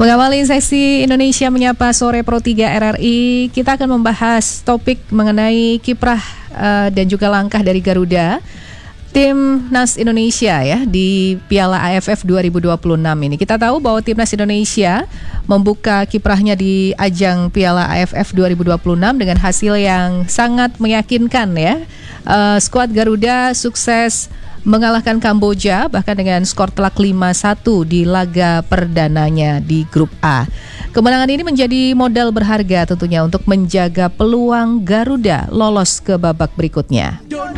Mengawali sesi Indonesia Menyapa Sore Pro 3 RRI, kita akan membahas topik mengenai kiprah dan juga langkah dari Garuda Timnas Indonesia ya di Piala AFF 2026 ini. Kita tahu bahwa Timnas Indonesia membuka kiprahnya di ajang Piala AFF 2026 dengan hasil yang sangat meyakinkan ya. Skuad Garuda sukses mengalahkan Kamboja bahkan dengan skor telak 5-1 di laga perdananya di grup A. Kemenangan ini menjadi modal berharga tentunya untuk menjaga peluang Garuda lolos ke babak berikutnya.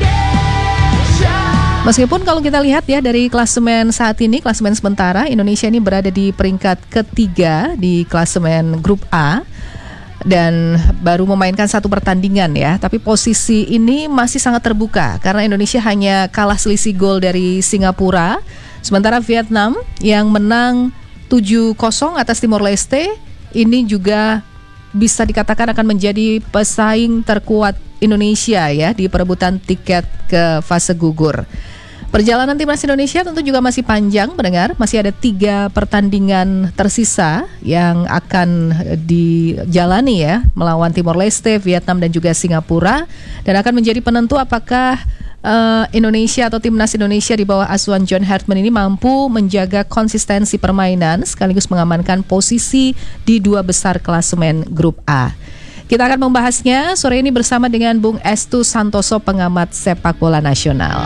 Meskipun kalau kita lihat ya dari klasemen saat ini, klasemen sementara, Indonesia ini berada di peringkat ketiga di klasemen grup A dan baru memainkan satu pertandingan ya, tapi posisi ini masih sangat terbuka karena Indonesia hanya kalah selisih gol dari Singapura, sementara Vietnam yang menang 7-0 atas Timor Leste ini juga bisa dikatakan akan menjadi pesaing terkuat Indonesia ya di perebutan tiket ke fase gugur. Perjalanan Timnas Indonesia tentu juga masih panjang pendengar, masih ada 3 pertandingan tersisa yang akan dijalani ya, melawan Timor Leste, Vietnam dan juga Singapura, dan akan menjadi penentu apakah Indonesia atau Timnas Indonesia di bawah asuhan John Hartman ini mampu menjaga konsistensi permainan sekaligus mengamankan posisi di 2 besar klasemen grup A. Kita akan membahasnya sore ini bersama dengan Bung Estu Santoso, pengamat sepak bola nasional.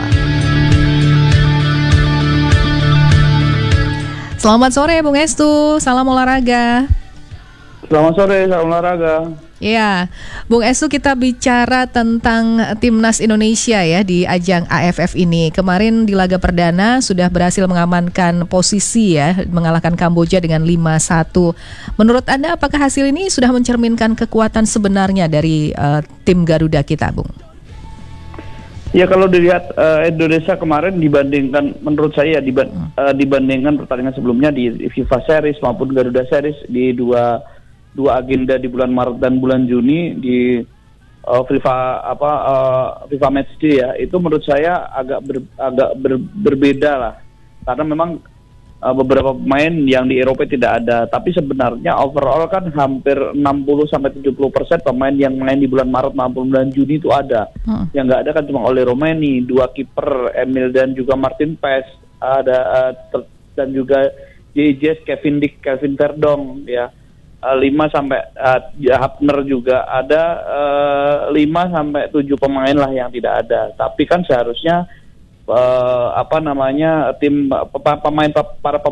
Selamat sore Bung Estu, salam olahraga. Selamat sore, salam olahraga. Ya, Bung Estu, kita bicara tentang Timnas Indonesia ya di ajang AFF ini. Kemarin di laga perdana sudah berhasil mengamankan posisi ya, mengalahkan Kamboja dengan 5-1. Menurut Anda apakah hasil ini sudah mencerminkan kekuatan sebenarnya dari tim Garuda kita, Bung? Ya, kalau dilihat Indonesia kemarin dibandingkan, menurut saya dibandingkan pertandingan sebelumnya di FIFA Series maupun Garuda Series di dua agenda di bulan Maret dan bulan Juni di FIFA Matchday ya, itu menurut saya agak berbeda lah, karena memang beberapa pemain yang di Eropa tidak ada, tapi sebenarnya overall kan hampir 60-70% pemain yang main di bulan Maret maupun bulan Juni itu ada. Yang nggak ada kan cuma Oli Romeni, 2 kiper Emil dan juga Martin Pes, ada dan juga JJ, Kevin Dick, Kevin Verdong ya, 5 sampai Hapner juga ada, 5 sampai 7 pemain lah yang tidak ada. Tapi kan seharusnya para